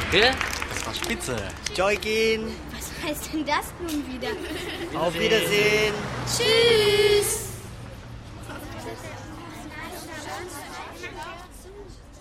Gell? Das war spitze. Joygin. Was heißt denn das nun wieder? Auf Wiedersehen. Tschüss.